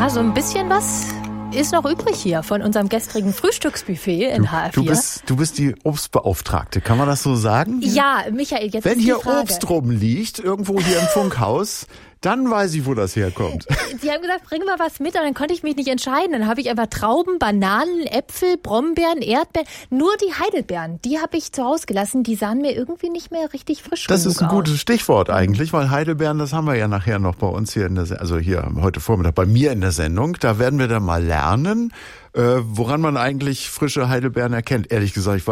Ja, so ein bisschen was ist noch übrig hier von unserem gestrigen Frühstücksbuffet in HR4. Du bist die Obstbeauftragte, kann man das so sagen? Ja, Michael, jetzt Wenn ist die hier Frage. Obst rumliegt, irgendwo hier im Funkhaus, dann weiß ich, wo das herkommt. Sie haben gesagt, bring mal was mit, und dann konnte ich mich nicht entscheiden. Dann habe ich einfach Trauben, Bananen, Äpfel, Brombeeren, Erdbeeren. Nur die Heidelbeeren, die habe ich zu Hause gelassen. Die sahen mir irgendwie nicht mehr richtig frisch Das genug ist ein gutes aus. Stichwort eigentlich, weil Heidelbeeren, das haben wir ja nachher noch bei uns hier also hier heute Vormittag bei mir in der Sendung. Da werden wir dann mal lernen, woran man eigentlich frische Heidelbeeren erkennt. Ehrlich gesagt, ich weiß